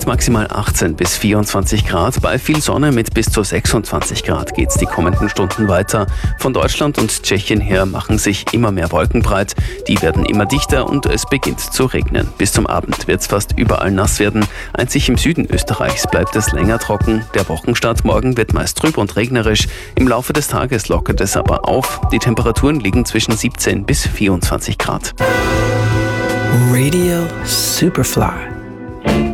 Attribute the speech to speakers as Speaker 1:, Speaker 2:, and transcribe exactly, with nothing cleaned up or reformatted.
Speaker 1: mit maximal achtzehn bis vierundzwanzig Grad. Bei viel Sonne mit bis zu sechsundzwanzig Grad geht's die kommenden Stunden weiter. Von Deutschland und Tschechien her machen sich immer mehr Wolken breit. Die werden immer dichter und es beginnt zu regnen. Bis zum Abend wird's fast überall nass werden. Einzig im Süden Österreichs bleibt es länger trocken. Der Wochenstart morgen wird meist trüb und regnerisch. Im Laufe des Tages lockert es aber auf. Die Temperaturen liegen zwischen siebzehn bis vierundzwanzig Grad.
Speaker 2: Radio Superfly.